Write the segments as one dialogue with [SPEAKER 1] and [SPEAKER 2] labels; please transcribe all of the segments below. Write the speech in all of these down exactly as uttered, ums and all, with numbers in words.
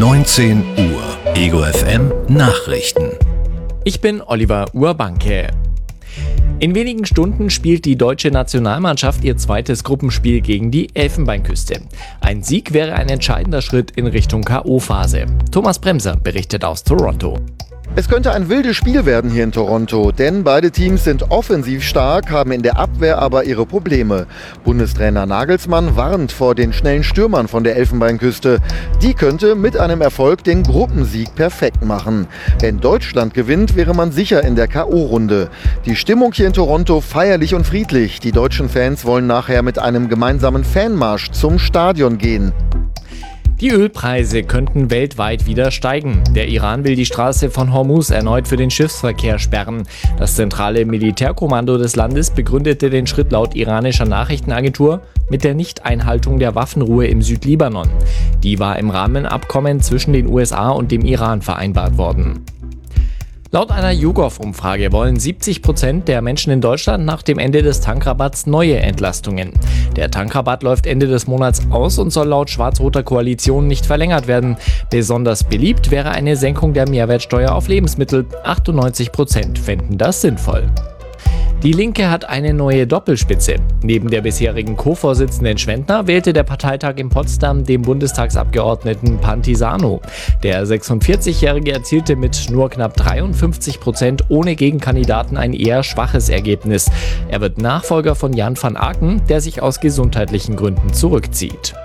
[SPEAKER 1] neunzehn Uhr. Ego F M Nachrichten.
[SPEAKER 2] Ich bin Oliver Urbanke. In wenigen Stunden spielt die deutsche Nationalmannschaft ihr zweites Gruppenspiel gegen die Elfenbeinküste. Ein Sieg wäre ein entscheidender Schritt in Richtung K O-Phase. Thomas Bremser berichtet aus Toronto.
[SPEAKER 3] Es könnte ein wildes Spiel werden hier in Toronto, denn beide Teams sind offensiv stark, haben in der Abwehr aber ihre Probleme. Bundestrainer Nagelsmann warnt vor den schnellen Stürmern von der Elfenbeinküste. Die könnte mit einem Erfolg den Gruppensieg perfekt machen. Wenn Deutschland gewinnt, wäre man sicher in der K O-Runde. Die Stimmung hier in Toronto feierlich und friedlich. Die deutschen Fans wollen nachher mit einem gemeinsamen Fanmarsch zum Stadion gehen.
[SPEAKER 2] Die Ölpreise könnten weltweit wieder steigen. Der Iran will die Straße von Hormuz erneut für den Schiffsverkehr sperren. Das zentrale Militärkommando des Landes begründete den Schritt laut iranischer Nachrichtenagentur mit der Nichteinhaltung der Waffenruhe im Südlibanon. Die war im Rahmenabkommen zwischen den U S A und dem Iran vereinbart worden. Laut einer YouGov-Umfrage wollen siebzig Prozent der Menschen in Deutschland nach dem Ende des Tankrabatts neue Entlastungen. Der Tankrabatt läuft Ende des Monats aus und soll laut schwarz-roter Koalition nicht verlängert werden. Besonders beliebt wäre eine Senkung der Mehrwertsteuer auf Lebensmittel. achtundneunzig Prozent fänden das sinnvoll. Die Linke hat eine neue Doppelspitze. Neben der bisherigen Co-Vorsitzenden Schwendner wählte der Parteitag in Potsdam den Bundestagsabgeordneten Pantisano. Der sechsundvierzigjährige erzielte mit nur knapp dreiundfünfzig Prozent ohne Gegenkandidaten ein eher schwaches Ergebnis. Er wird Nachfolger von Jan van Aken, der sich aus gesundheitlichen Gründen zurückzieht.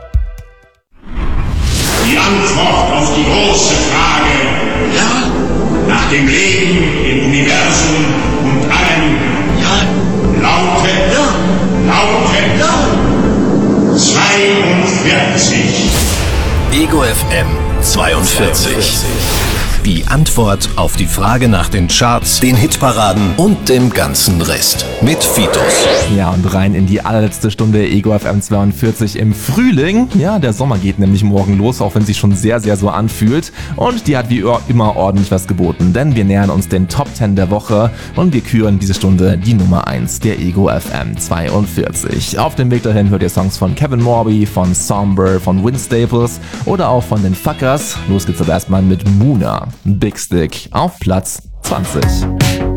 [SPEAKER 4] Die Antwort auf die große Frage, ja, nach dem Leben im Universum und allem, Laute, ja. Laute, ja. zweiundvierzig.
[SPEAKER 1] Ego F M zweiundvierzig. Die Antwort auf die Frage nach den Charts, den Hitparaden und dem ganzen Rest. Mit Fitus.
[SPEAKER 5] Ja, und rein in die allerletzte Stunde Ego F M zweiundvierzig im Frühling. Ja, der Sommer geht nämlich morgen los, auch wenn sich schon sehr, sehr so anfühlt. Und die hat wie immer ordentlich was geboten, denn wir nähern uns den Top zehn der Woche und wir küren diese Stunde die Nummer eins der Ego F M zweiundvierzig. Auf dem Weg dahin hört ihr Songs von Kevin Morby, von Somber, von Vince Staples oder auch von den Fuckers. Los geht's aber erstmal mit Muna. Big Stick auf Platz zwanzig.